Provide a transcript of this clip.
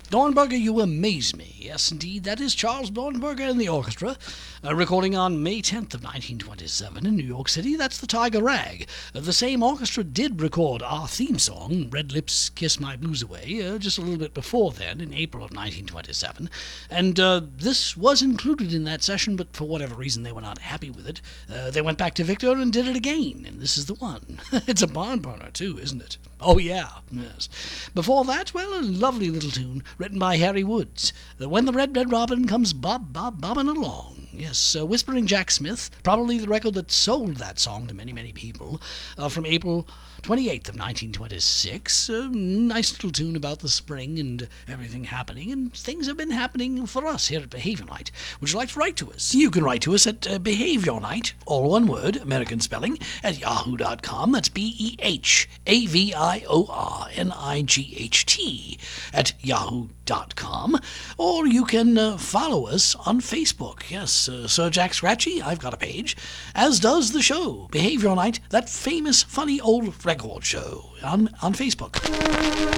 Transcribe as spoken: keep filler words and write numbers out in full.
Dornberger, you amaze me. Yes, indeed, that is Charles Dornberger and the orchestra, uh, recording on May tenth of nineteen twenty-seven in New York City. That's the Tiger Rag. Uh, the same orchestra did record our theme song, Red Lips Kiss My Blues Away, uh, just a little bit before then, in April of nineteen twenty-seven. And uh, this was included in that session, but for whatever reason they were not happy with it. Uh, they went back to Victor and did it again, and this is the one. It's a barn burner, too, isn't it? Oh, yeah, yes. Before that, well, a lovely little tune written by Harry Woods. Uh, when the Red Red Robin comes bob, bob, bobbing along. Yes, uh, Whispering Jack Smith, probably the record that sold that song to many, many people, uh, from April twenty-eighth of nineteen twenty-six. A nice little tune about the spring and everything happening, and things have been happening for us here at Behavior Night. Would you like to write to us? You can write to us at uh, Behavior Night, all one word, American spelling, at yahoo dot com. That's B E H A V I O R N I G H T at yahoo dot com. Or you can uh, follow us on Facebook. Yes, uh, Sir Jack Scratchy, I've got a page, as does the show, Behavior Night, that famous, funny old record show on, on Facebook.